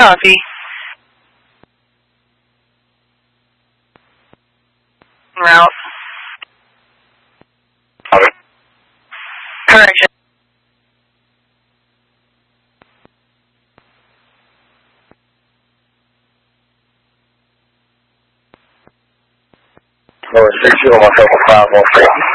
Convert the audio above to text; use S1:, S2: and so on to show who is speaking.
S1: Copy. Route. Correction.
S2: Number 60 on myself on 513.